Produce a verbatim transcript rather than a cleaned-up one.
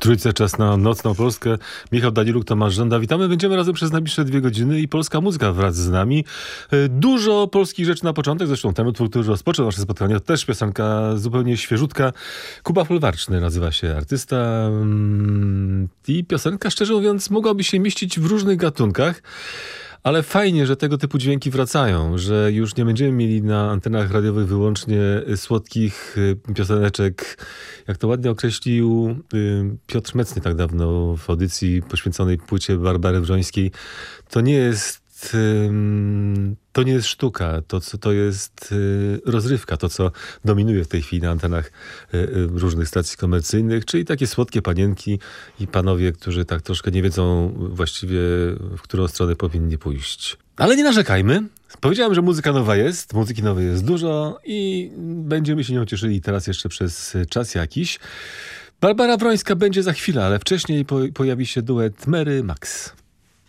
Trójce, czas na Nocną Polskę. Michał Daniluk, Tomasz Żąda. Witamy. Będziemy razem przez najbliższe dwie godziny i polska muzyka wraz z nami. Dużo polskich rzeczy na początek. Zresztą ten utwór, który rozpoczął nasze spotkanie, to też piosenka zupełnie świeżutka. Kuba Folwarczny nazywa się artysta. I piosenka, szczerze mówiąc, mogłaby się mieścić w różnych gatunkach. Ale fajnie, że tego typu dźwięki wracają, że już nie będziemy mieli na antenach radiowych wyłącznie słodkich pioseneczek, jak to ładnie określił Piotr Mecny tak dawno w audycji poświęconej płycie Barbary Wrzońskiej. To nie jest to nie jest sztuka, to, co, to jest rozrywka, to co dominuje w tej chwili na antenach różnych stacji komercyjnych, czyli takie słodkie panienki i panowie, którzy tak troszkę nie wiedzą właściwie, w którą stronę powinni pójść. Ale nie narzekajmy. Powiedziałem, że muzyka nowa jest, muzyki nowej jest dużo i będziemy się nią cieszyli teraz jeszcze przez czas jakiś. Barbara Wrońska będzie za chwilę, ale wcześniej po, pojawi się duet Mary Max.